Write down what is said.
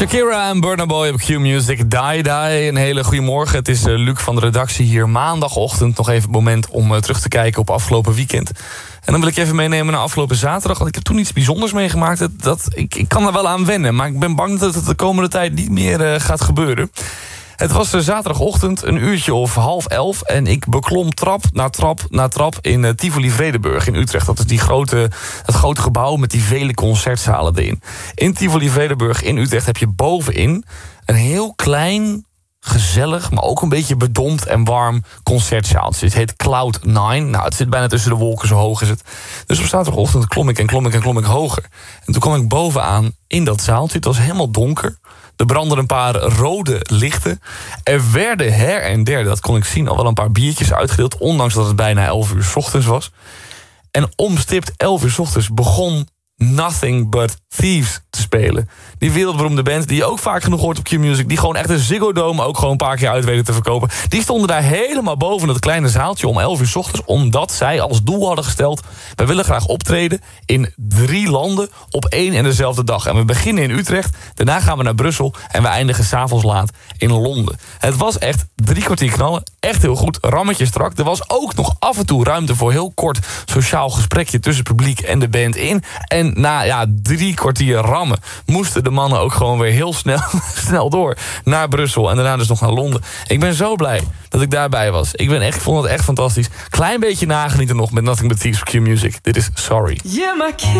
Shakira en Burna Boy op Q-Music. Die. Een hele goede morgen. Het is Luc van de redactie hier. Maandagochtend nog even het moment om terug te kijken op afgelopen weekend. En dan wil ik je even meenemen naar afgelopen zaterdag. Want ik heb toen iets bijzonders meegemaakt. Ik kan er wel aan wennen. Maar ik ben bang dat het de komende tijd niet meer gaat gebeuren. Het was zaterdagochtend, een uurtje of 10:30... en ik beklom trap na trap in Tivoli Vredenburg in Utrecht. Dat is dat grote gebouw met die vele concertzalen erin. In Tivoli Vredenburg in Utrecht heb je bovenin een heel klein, gezellig, maar ook een beetje bedompt en warm concertzaaltje. Het heet Cloud 9. Nou, het zit bijna tussen de wolken, zo hoog is het. Dus op zaterdagochtend klom ik hoger. En toen kwam ik bovenaan in dat zaaltje. Het was helemaal donker. Er brandden een paar rode lichten. Er werden her en der, dat kon ik zien, al wel een paar biertjes uitgedeeld, ondanks dat het bijna 11 uur 's ochtends was. En om stipt 11 uur 's ochtends begon Nothing But Thieves te spelen. Die wereldberoemde band die je ook vaak genoeg hoort op Q-Music, die gewoon echt een Ziggo Dome ook gewoon een paar keer uit weten te verkopen. Die stonden daar helemaal boven dat kleine zaaltje om 11 uur 's ochtends, omdat zij als doel hadden gesteld: wij willen graag optreden in 3 landen op 1 en dezelfde dag. En we beginnen in Utrecht, daarna gaan we naar Brussel en we eindigen 's avonds laat in Londen. Het was echt 3 kwartier knallen, echt heel goed, rammetje strak. Er was ook nog af en toe ruimte voor heel kort sociaal gesprekje tussen publiek en de band in. En na 3 kwartier rammen moesten de mannen ook gewoon weer heel snel door naar Brussel en daarna dus nog naar Londen. Ik ben zo blij dat ik daarbij was. Ik vond het echt fantastisch. Klein beetje nagenieten nog met Nothing But Thieves op Q-Music. Dit is Sorry. Yeah, my